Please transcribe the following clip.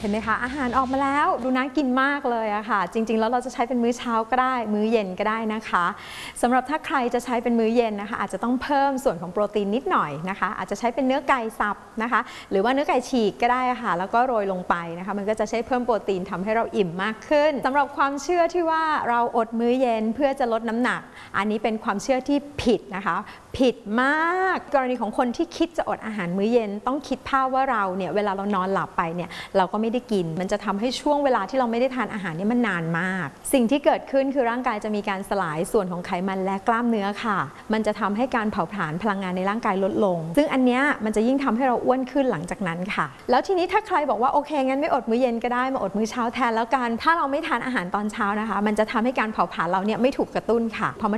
เห็นไหมคะอาหารออกมาแล้วดูน่ากินมากเลยอะค่ะจริงๆแล้วเราจะใช้เป็นมื้อเช้าก็ได้มื้อเย็นก็ได้นะคะสำหรับถ้าใครจะใช้เป็นมื้อเย็นนะคะอาจจะต้องเพิ่มส่วนของโปรตีนนิดหน่อยนะคะอาจจะใช้เป็นเนื้อไก่สับนะคะหรือว่าเนื้อไก่ฉีกก็ได้ค่ะแล้วก็โรยลงไปนะคะมันก็จะใช้เพิ่มโปรตีนทำให้เราอิ่มมากขึ้นสำหรับความเชื่อที่ว่าเราอดมื้อเย็นเพื่อจะลดน้ำหนักอันนี้เป็นความเชื่อที่ผิดนะคะผิดมากกรณีของคนที่คิดจะอดอาหารมื้อเย็นต้องคิดภาพว่าเราเนี่ยเวลาเรานอนหลับไปเนี่ยเราก็ไม่ได้กินมันจะทำให้ช่วงเวลาที่เราไม่ได้ทานอาหารเนี่ยมันนานมากสิ่งที่เกิดขึ้นคือร่างกายจะมีการสลายส่วนของไขมันและกล้ามเนื้อค่ะมันจะทำให้การเผาผลาญพลังงานในร่างกายลดลงซึ่งอันเนี้ยมันจะยิ่งทำให้เราอ้วนขึ้นหลังจากนั้นค่ะแล้วทีนี้ถ้าใครบอกว่าโอเคงั้นไม่อดมื้อเย็นก็ได้มาอดมื้อเช้าแทนแล้วกันถ้าเราไม่ทานอาหารตอนเช้านะคะมันจะทำให้การเผาผลาญเราเนี่ยไม่ถูกกระตุ้นค่ะพอมา